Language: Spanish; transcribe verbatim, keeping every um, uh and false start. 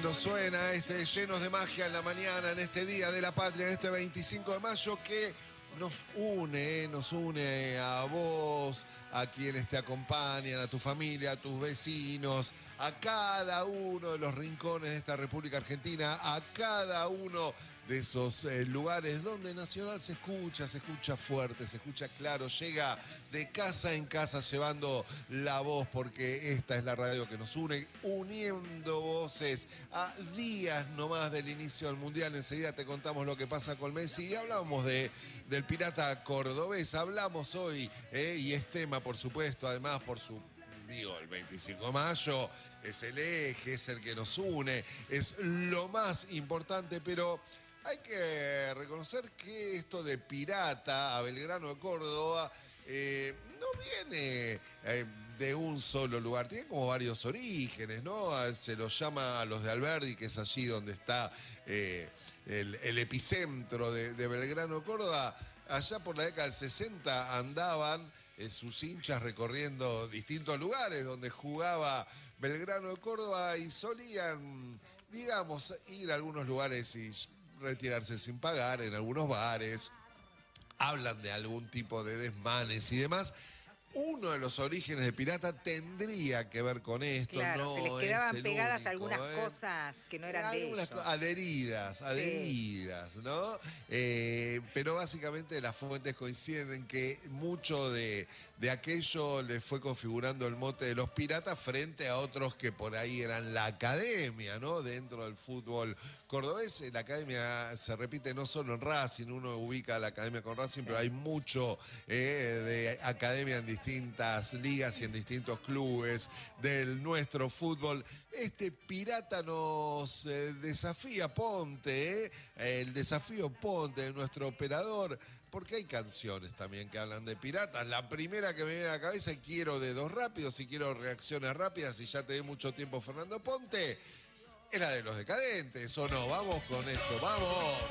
lindo suena este Llenos de Magia en la mañana, en este Día de la Patria, en este veinticinco de mayo, que nos une, nos une a vos, a quienes te acompañan, a tu familia, a tus vecinos, a cada uno de los rincones de esta República Argentina, a cada uno de esos eh, lugares donde Nacional se escucha, se escucha fuerte, se escucha claro, llega de casa en casa llevando la voz, porque esta es la radio que nos une, uniendo voces a días nomás del inicio del Mundial. Enseguida te contamos lo que pasa con Messi y hablábamos de, del pirata cordobés, hablamos hoy, eh, y es tema, por supuesto, además por su... Digo, el veinticinco de mayo es el eje, es el que nos une, es lo más importante, pero hay que reconocer que esto de pirata a Belgrano de Córdoba eh, no viene eh, de un solo lugar, tiene como varios orígenes, ¿no? Se los llama a los de Alberdi, que es allí donde está eh, el, el epicentro de, de Belgrano de Córdoba. Allá por la década del sesenta andaban eh, sus hinchas recorriendo distintos lugares donde jugaba Belgrano de Córdoba y solían, digamos, ir a algunos lugares y retirarse sin pagar en algunos bares. Hablan de algún tipo de desmanes y demás. Uno de los orígenes de pirata tendría que ver con esto. Claro, no se les quedaban es pegadas único, algunas ¿eh? cosas que no eran eh, de ellos. Adheridas, Sí. adheridas, ¿no? Eh, pero básicamente las fuentes coinciden en que mucho de, de aquello le fue configurando el mote de los piratas frente a otros que por ahí eran la academia, ¿no? Dentro del fútbol cordobés, la academia se repite no solo en Racing, uno ubica a la academia con Racing, sí, pero hay mucho eh, de academia en distintas ligas y en distintos clubes del nuestro fútbol. Este pirata nos eh, desafía, Ponte, eh, el desafío Ponte de nuestro operador, porque hay canciones también que hablan de piratas. La primera que me viene a la cabeza, quiero dedos rápidos y quiero reacciones rápidas, y ya te di mucho tiempo, Fernando Ponte, es la de Los Decadentes, ¿o no? Vamos con eso, vamos.